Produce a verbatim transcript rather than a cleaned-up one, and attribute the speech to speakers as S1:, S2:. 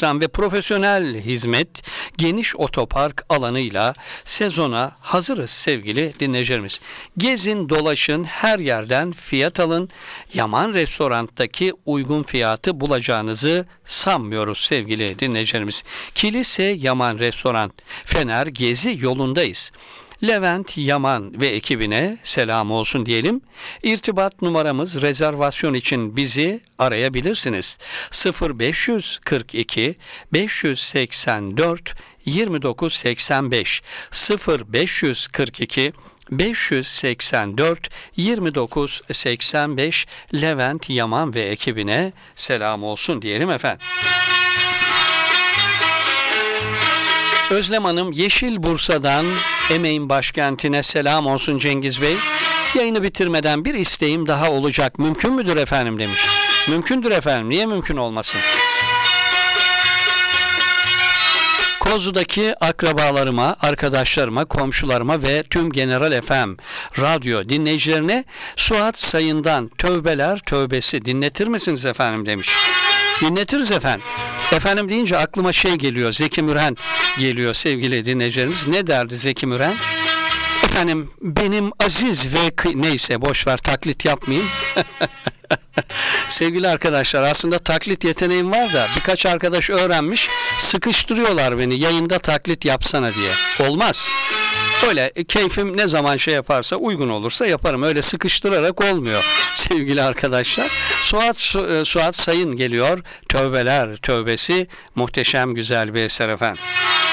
S1: ekran ve profesyonel hizmet, geniş otopark alanıyla sezona hazırız sevgili dinleyicilerimiz. Gezin, dolaşın, her yerden fiyat alın. Yaman Restorant'taki uygun fiyatı bulacağınızı sanmıyoruz sevgili dinleyicilerimiz. Kilise Yaman Restoran, Fener Gezi yolundayız. Levent Yaman ve ekibine selam olsun diyelim. İrtibat numaramız, rezervasyon için bizi arayabilirsiniz. sıfır beş kırk iki beş seksen dört yirmi dokuz seksen beş sıfır beş kırk iki beş seksen dört yirmi dokuz seksen beş Levent Yaman ve ekibine selam olsun diyelim efendim. Özlem Hanım Yeşil Bursa'dan emeğin başkentine selam olsun Cengiz Bey. Yayını bitirmeden bir isteğim daha olacak. Mümkün müdür efendim demiş. Mümkündür efendim. Niye mümkün olmasın? Kozlu'daki akrabalarıma, arkadaşlarıma, komşularıma ve tüm General F M radyo dinleyicilerine Suat Sayın'dan Tövbeler Tövbesi dinletir misiniz efendim demiş. Dinletiriz efendim. Efendim deyince aklıma şey geliyor, Zeki Müren geliyor sevgili dinleyicilerimiz. Ne derdi Zeki Müren? Efendim benim aziz ve kı- neyse boşver, taklit yapmayayım. Sevgili arkadaşlar, aslında taklit yeteneğim var da birkaç arkadaş öğrenmiş, sıkıştırıyorlar beni yayında taklit yapsana diye. Olmaz. Öyle keyfim ne zaman şey yaparsa, uygun olursa yaparım. Öyle sıkıştırarak olmuyor sevgili arkadaşlar. Suat, Su, Suat Sayın geliyor. Tövbeler Tövbesi, muhteşem güzel bir eser efendim.